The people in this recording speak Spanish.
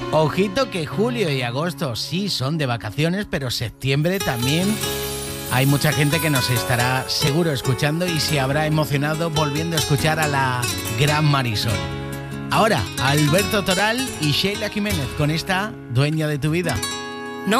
Ojito que julio y agosto sí son de vacaciones, pero septiembre también hay mucha gente que nos estará seguro escuchando y se habrá emocionado volviendo a escuchar a la gran Marisol. Ahora, Alberto Toral y Sheila Jiménez con esta Dueña de tu vida.